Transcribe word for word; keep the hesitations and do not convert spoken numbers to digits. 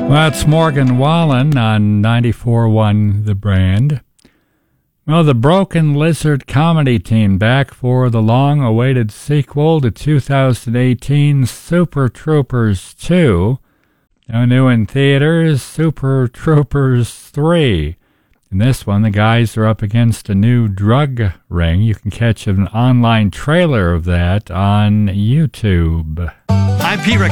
Well, that's Morgan Wallen on ninety-four point one The Brand. Well, the Broken Lizard comedy team back for the long-awaited sequel to two thousand eighteen's Super Troopers two. Now new in theaters, Super Troopers three. In this one, the guys are up against a new drug ring. You can catch an online trailer of that on YouTube. I'm Pete Rick.